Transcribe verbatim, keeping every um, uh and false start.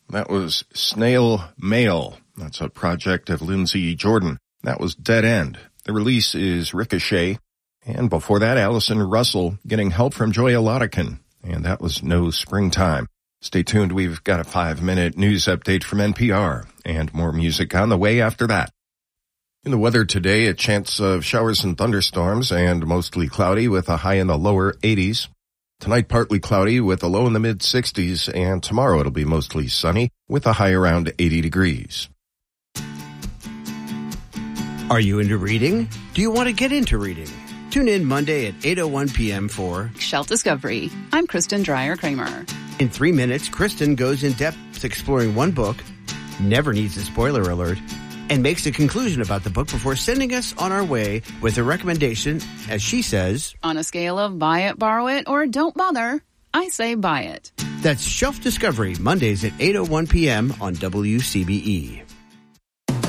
That was Snail Mail. That's a project of Lindsey Jordan. That was Dead End. The release is Ricochet. And before that, Allison Russell getting help from Joya Lottikin. And that was No Springtime. Stay tuned. We've got a five-minute news update from N P R and more music on the way after that. In the weather today, a chance of showers and thunderstorms and mostly cloudy with a high in the lower eighties. Tonight, partly cloudy with a low in the mid-sixties, and tomorrow it'll be mostly sunny with a high around eighty degrees. Are you into reading? Do you want to get into reading? Tune in Monday at eight oh one p.m. for Shelf Discovery. I'm Kristen Dreyer-Kramer. In three minutes, Kristen goes in depth exploring one book, never needs a spoiler alert, and makes a conclusion about the book before sending us on our way with a recommendation, as she says, on a scale of buy it, borrow it, or don't bother, I say buy it. That's Shelf Discovery, Mondays at eight oh one p.m. on W C B E.